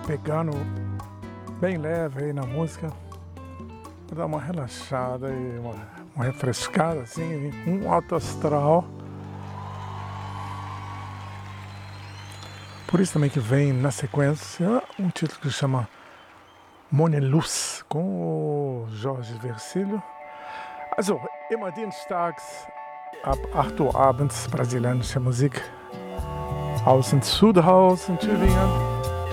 pegando bem leve aí na música, pra dar uma relaxada e uma refrescada, assim, um alto astral. Por isso também que vem na sequência um título que se chama Moneluz, com o Jorge Versilo. Also, immer dienstags ab 8 Uhr abends brasilianische Musik aus dem Sudhaus in Tübingen.